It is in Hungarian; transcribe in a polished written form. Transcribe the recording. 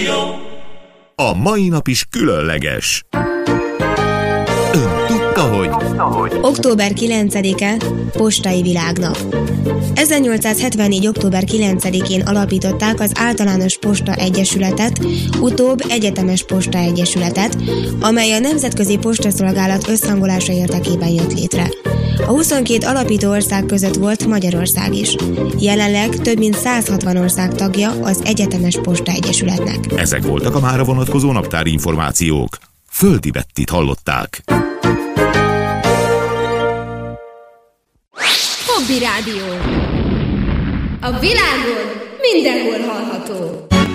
A mai nap is különleges. Ön tudta, hogy... Október 9-e Postai Világnap. 1874. október 9-én alapították az Általános Posta Egyesületet, utóbb Egyetemes Posta Egyesületet, amely a Nemzetközi Postaszolgálat összhangolása érdekében jött létre. A 22 alapító ország között volt Magyarország is. Jelenleg több mint 160 ország tagja az Egyetemes Posta Egyesületnek. Ezek voltak a mára vonatkozó naptári információk. Földi Bettit hallották. Hobby Rádió. A világon mindenhol hallható.